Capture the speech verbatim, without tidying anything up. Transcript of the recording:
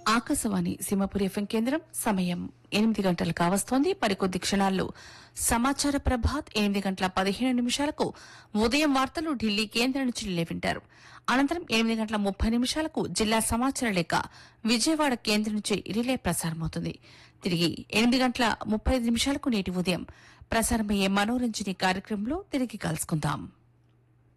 Akashvani Simhapuri FM కేంద్రం సమయం ఎనిమిది గంటలు కావస్తోంది. మరికొద్ది క్షణాల్లో సమాచార ప్రభాత్ ఎనిమిది గంటల పదిహేను నిమిషాలకు ఉదయం వార్తలు ఢిల్లీ కేంద్రం నుంచి రిలే వింటారు. అనంతరం ఎనిమిది గంటల ముప్పై నిమిషాలకు జిల్లా సమాచార లేఖ విజయవాడ కేంద్రం నుంచి రిలే ప్రసారమవుతుంది. తిరిగి ఎనిమిది గంటల ముప్పై ఐదు నిమిషాలకు నేటి ఉదయం ప్రసారమయ్యే మనోరంజని కార్యక్రమంలో తిరిగి కలుసుకుందాం.